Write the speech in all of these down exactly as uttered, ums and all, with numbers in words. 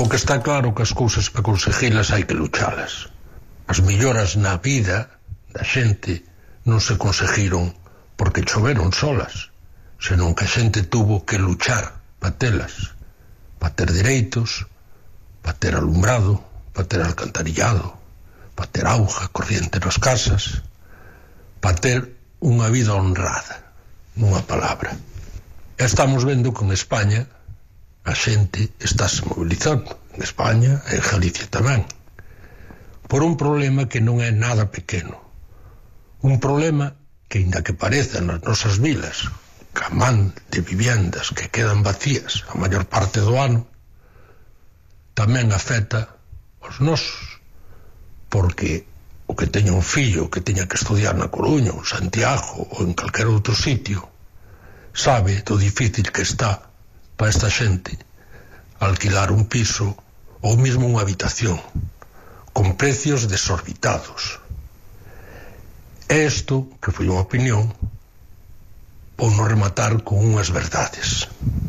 O que está claro que as cousas para conseguilas hai que luchalas. As melloras na vida da xente non se conseguiron porque choveron solas, senón que a xente tuvo que luchar para telas, para ter dereitos, para ter alumbrado, para ter alcantarillado, para ter auga corriente nas casas, para ter unha vida honrada, nunha palabra. E estamos vendo que en España a xente estáse mobilizando, en España e en Galicia tamén, por un problema que non é nada pequeno. Un problema que, inda que pareza nas nosas vilas, camán de viviendas que quedan vacías a maior parte do ano, tamén afecta os nosos, porque o que teña un fillo que teña que estudiar na Coruña, en Santiago ou en calquer outro sitio, sabe do difícil que está para esta xente alquilar un piso ou mesmo unha habitación con precios desorbitados. E isto, que foi unha opinión, vou non rematar con unhas verdades.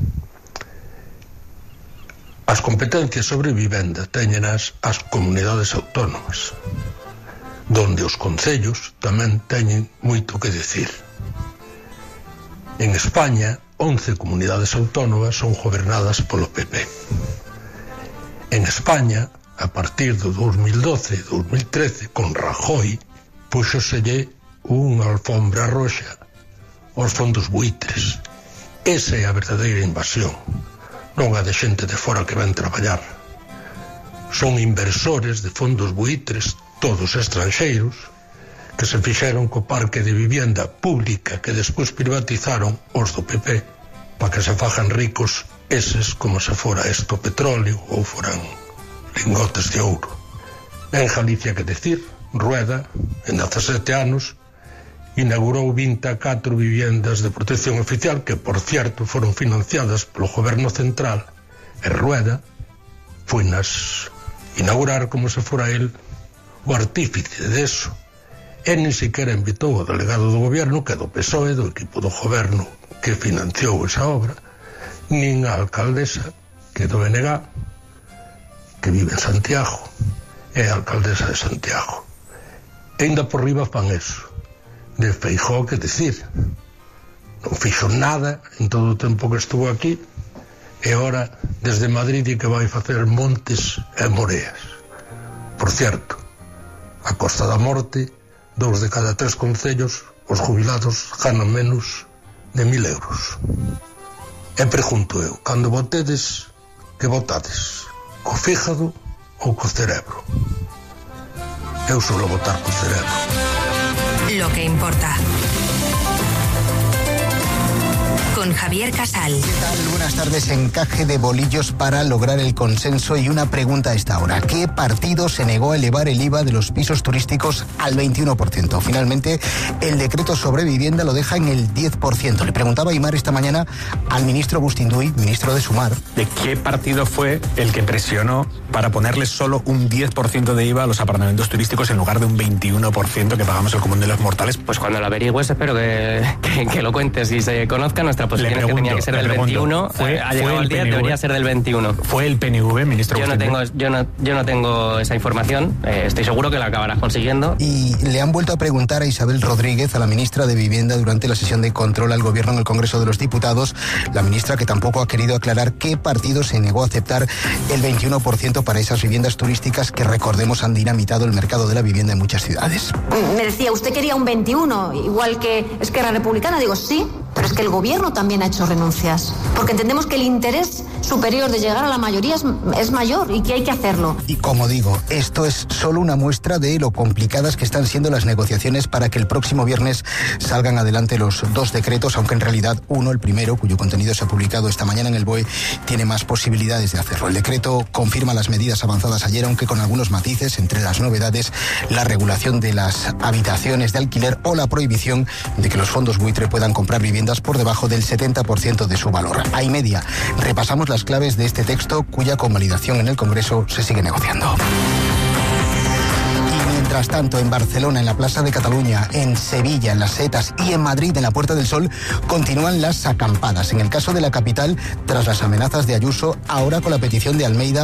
As competencias sobre vivenda teñenas as comunidades autónomas, donde os concellos tamén teñen moito que decir. En España, once comunidades autónomas son gobernadas polo P P. En España, a partir do dos mil doce e dos mil trece, con Rajoy, puxoselle unha alfombra roxa aos fondos buitres. Esa é a verdadeira invasión, non a de xente de fora que ven traballar. Son inversores de fondos buitres, todos estranxeiros, que se fixeron co parque de vivienda pública que despois privatizaron os do P P, para que se fajan ricos eses como se fora esto petróleo ou foran lingotes de ouro. En Galicia, que decir, Rueda, en dezasete anos, inaugurou vinte e catro viviendas de protección oficial que, por cierto, foron financiadas polo goberno central, e Rueda foi nas inaugurar como se fora el o artífice deso. E nin siquiera invitou o delegado do goberno, que é do P S O E, do equipo do goberno que financiou esa obra, nin a alcaldesa, que é do B N G, que vive en Santiago, é a alcaldesa de Santiago. E ainda por riba fan eso. De Feijóo, que decir, non fixo nada en todo o tempo que estuvo aquí, e ora desde Madrid e que vai facer montes e moreas. Por certo, a Costa da Morte, dous de cada tres concellos, os jubilados ganan menos de mil euros. E pregunto eu, cando votedes, que votades? Co fígado ou co cerebro? Eu suelo votar co cerebro. Lo que importa. Con Javier Casal. ¿Qué tal? Buenas tardes. Encaje de bolillos para lograr el consenso y una pregunta a esta hora. ¿Qué partido se negó a elevar el I V A de los pisos turísticos al veintiuno por ciento? Finalmente, el decreto sobre vivienda lo deja en el diez por ciento. Le preguntaba Aimar esta mañana al ministro Bustinduy, ministro de Sumar. ¿De qué partido fue el que presionó para ponerle solo un diez por ciento de I V A a los apartamentos turísticos en lugar de un veintiuno por ciento que pagamos el común de los mortales? Pues cuando lo averigües espero que, que, que lo cuentes y se conozca nuestra posición. Es que tenía que ser del pregunto, veintiuno, fue, ha llegado el diez, debería ser del veintiuno. ¿Fue el P N V, ministro? Yo no tengo, yo no, yo no tengo esa información, eh, estoy seguro que la acabarás consiguiendo. Y le han vuelto a preguntar a Isabel Rodríguez, a la ministra de Vivienda, durante la sesión de control al gobierno en el Congreso de los Diputados, la ministra que tampoco ha querido aclarar qué partido se negó a aceptar el veintiuno por ciento para esas viviendas turísticas que, recordemos, han dinamitado el mercado de la vivienda en muchas ciudades. Me decía, usted quería un veintiuno, igual que Esquerra Republicana. Digo, sí, pero es que el gobierno también ha hecho renuncias, porque entendemos que el interés superior de llegar a la mayoría es, es mayor y que hay que hacerlo. Y como digo, esto es solo una muestra de lo complicadas que están siendo las negociaciones para que el próximo viernes salgan adelante los dos decretos, aunque en realidad uno, el primero, cuyo contenido se ha publicado esta mañana en el B O E, tiene más posibilidades de hacerlo. El decreto confirma las medidas avanzadas ayer, aunque con algunos matices, entre las novedades, la regulación de las habitaciones de alquiler o la prohibición de que los fondos buitre puedan comprar viviendas por debajo del setenta por ciento de su valor. A y media repasamos las claves de este texto, cuya convalidación en el Congreso se sigue negociando. Y mientras tanto, en Barcelona, en la Plaza de Cataluña, en Sevilla, en las Setas y en Madrid, en la Puerta del Sol, continúan las acampadas. En el caso de la capital, tras las amenazas de Ayuso, ahora con la petición de Almeida